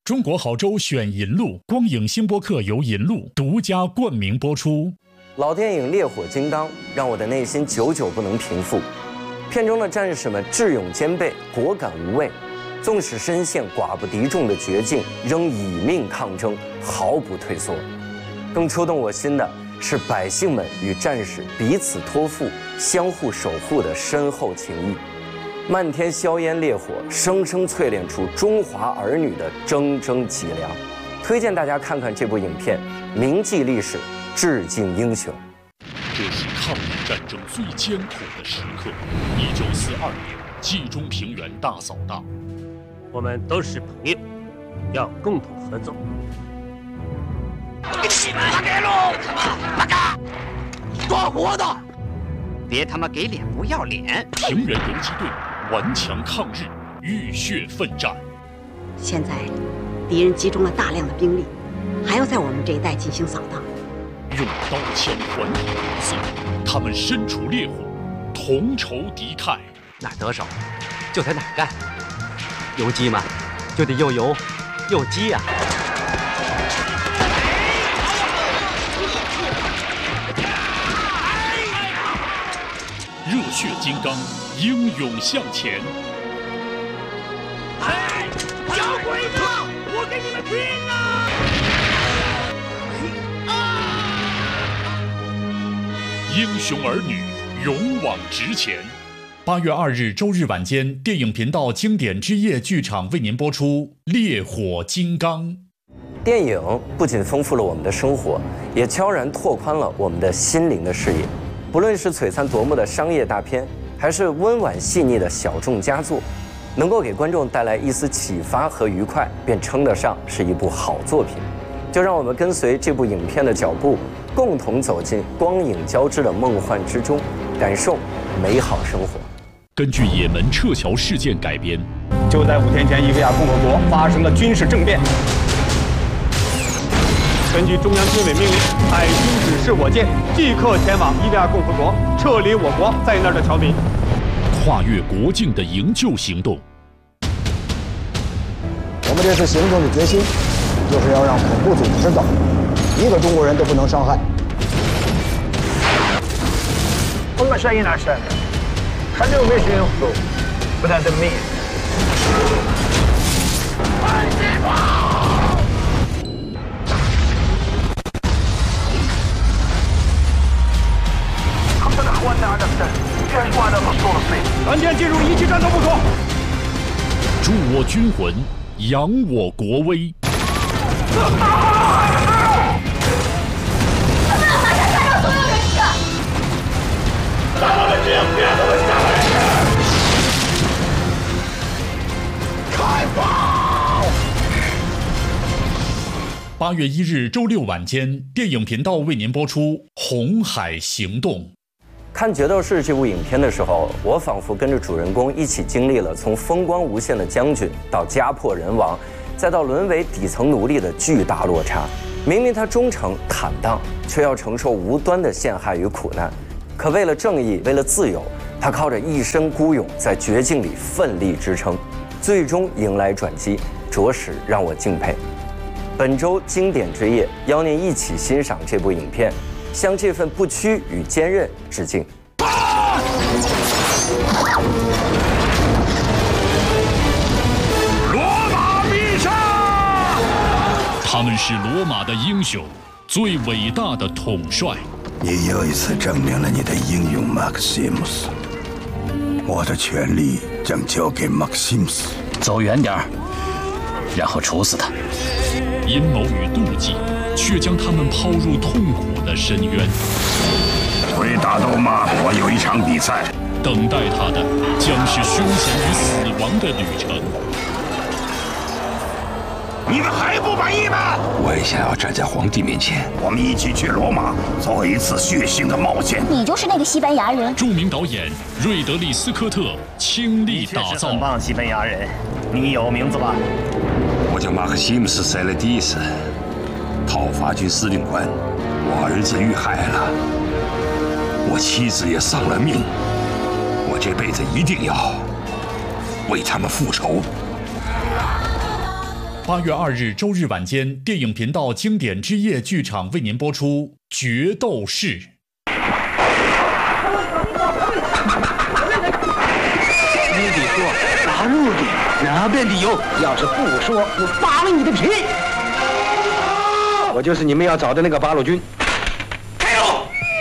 中国好州选银路，光影星播客由银路独家冠名播出。 老电影《烈火金刚》让我的内心久久不能平复。片中的战士们智勇兼备，果敢无畏，纵使身陷寡不敌众的绝境，仍以命抗争，毫不退缩。更触动我心的是百姓们与战士彼此托付、相互守护的深厚情谊。漫天硝烟烈火，生生淬炼出中华儿女的铮铮脊梁。推荐大家看看这部影片，铭记历史，致敬英雄。 这是抗日战争最艰苦的时刻。1942年，冀中平原大扫荡， 我们都是朋友，要共同合作。 拉给路，拉嘎，抓活的，别他妈给脸不要脸！ 平原游击队顽强抗日，浴血奋战。 现在，敌人集中了大量的兵力，还要在我们这一带进行扫荡。 用刀枪还以颜色，他们身处烈火，同仇敌忾。 哪儿得手，就在哪儿干。游击嘛，就得又游又击呀。 热血金刚，英勇向前。 哎，小鬼子，我跟你们拼啊！ 英雄儿女勇往直前。8月2日周日晚间，电影频道经典之夜剧场为您播出《烈火金刚》。 电影不仅丰富了我们的生活，也悄然拓宽了我们的心灵的视野。不论是璀璨夺目的商业大片，还是温婉细腻的小众佳作，能够给观众带来一丝启发和愉快，便称得上是一部好作品。就让我们跟随这部影片的脚步，共同走进光影交织的梦幻之中，感受美好生活。 根据也门撤侨事件改编， 就在5天前，伊比亚共和国发生了军事政变。根据中央军委命令，海军指示我舰即刻前往伊比亚共和国，撤离我国在那儿的侨民。 跨越国境的营救行动。 我们这次行动的决心，就是要让恐怖组织知道，一个中国人都不能伤害。 هم شايين عشان خليهم ايش ينفضوا بدنا دمية خمسة اخواننا على السهل يهجموا على الاسطول الصيني 团建进入一级战斗部署。 助我军魂，扬我国威。8月1日周六晚间，电影频道为您播出《红海行动》。 看《决斗士》这部影片的时候，我仿佛跟着主人公一起经历了从风光无限的将军到家破人亡，再到沦为底层奴隶的巨大落差。明明他忠诚坦荡，却要承受无端的陷害与苦难。可为了正义，为了自由，他靠着一身孤勇，在绝境里奋力支撑，最终迎来转机，着实让我敬佩。本周经典之夜，邀您一起欣赏这部影片，向这份不屈与坚韧致敬。 罗马必胜！他们是罗马的英雄，最伟大的统帅。 你又一次证明了你的英勇，马克西姆斯。我的权力将交给马克西姆斯。 走远点儿，然后处死他。 阴谋与妒忌，却将他们抛入痛苦的深渊。 会打斗吗？我有一场比赛， 等待他的将是凶险与死亡的旅程。 你们还不满意吗？我也想要站在皇帝面前。我们一起去罗马，做一次血腥的冒险。 你就是那个西班牙人。 著名导演瑞德利·斯科特倾力打造。 很棒，西班牙人，你有名字吧？ 我叫马克西姆斯·塞勒蒂斯，讨伐军司令官。我儿子遇害了，我妻子也丧了命。我这辈子一定要为他们复仇。 8 8月2日周日晚间，电影频道经典之夜剧场为您播出《决斗士》。 你得说大陆的那边的有，要是不说，我扒了你的皮！ 我就是你们要找的那个八路军。 开路！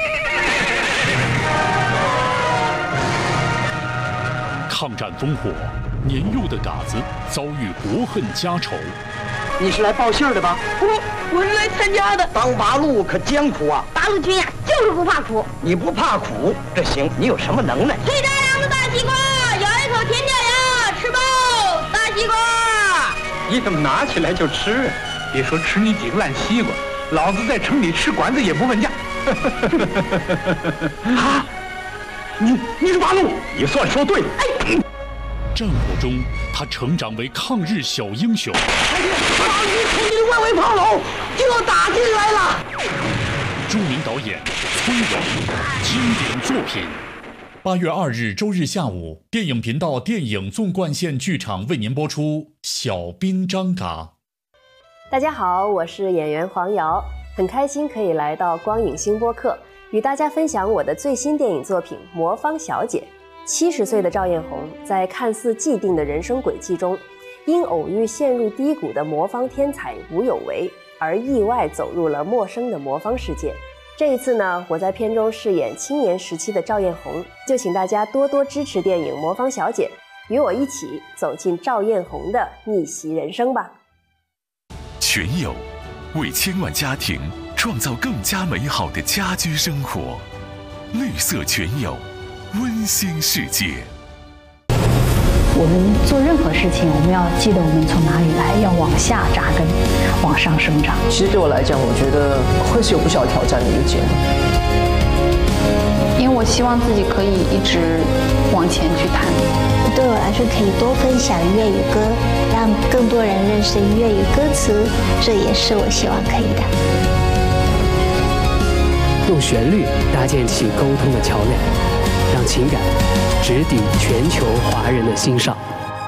抗战烽火，年幼的嘎子遭遇国恨家仇。 你是来报信儿的吧？我是来参加的。当八路可艰苦啊！ 八路军呀，就是不怕苦。 你不怕苦，这行。你有什么能耐？ 最大量的大西瓜，咬一口甜掉牙，吃饱。大西瓜。 你怎么拿起来就吃？别说吃你几个烂西瓜，老子在城里吃馆子也不问价。啊！你是八路，你算说对了。 战火中，他成长为抗日小英雄。 八路军从你的外围炮楼就打进来了。 著名导演崔永，经典作品。8月2日周日下午，电影频道电影纵贯线剧场为您播出《小兵张嘎》。 大家好，我是演员黄瑶，很开心可以来到光影星播客，与大家分享我的最新电影作品《魔方小姐》。70岁的赵艳红在看似既定的人生轨迹中，因偶遇陷入低谷的魔方天才吴有为，而意外走入了陌生的魔方世界。这一次呢，我在片中饰演青年时期的赵艳红，就请大家多多支持电影《魔方小姐》，与我一起走进赵艳红的逆袭人生吧。 全友为千万家庭创造更加美好的家居生活，绿色全友，温馨世界。 我们做任何事情，我们要记得我们从哪里来，要往下扎根，往上生长。 其实对我来讲，我觉得会是有不小挑战的一个节目， 因为我希望自己可以一直往前去谈。 对我来说，可以多分享粤语歌，让更多人认识粤语歌词，这也是我希望可以的。 用旋律搭建起沟通的桥梁，让情感直抵全球华人的心上。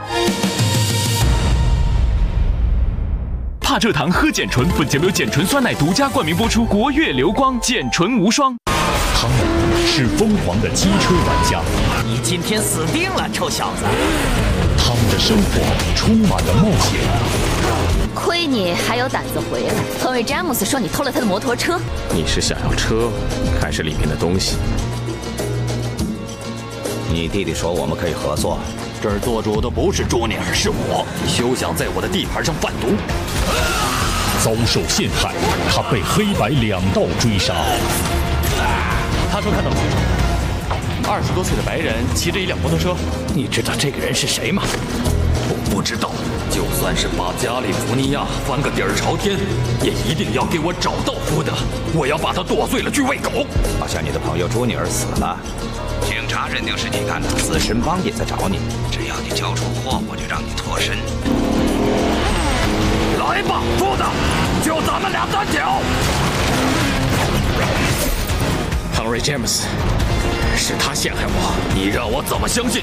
帕蔗糖喝碱醇粉减流碱醇酸奶独家冠名播出，国悦流光碱醇无双。 他们是疯狂的机车玩家， 你今天死定了，臭小子！ 他们的生活充满了冒险。 亏你还有胆子回来！亨瑞·詹姆斯说你偷了他的摩托车。 你是想要车，还是里面的东西？ 你弟弟说我们可以合作， 这儿做主的不是朱尼尔，是我。你休想在我的地盘上贩毒！ 遭受陷害，他被黑白两道追杀。 他说看到了20多岁的白人骑着一辆摩托车。你知道这个人是谁吗？我不知道。就算是把加利福尼亚翻个底儿朝天，也一定要给我找到福德。我要把他剁碎了去喂狗。 好像你的朋友朱尼尔死了，警察认定是你干的，死神帮也在找你。只要你交出货，我就让你脱身。 来吧，福德，就咱们俩单挑。 亨瑞·詹姆斯，是他陷害我， 你让我怎么相信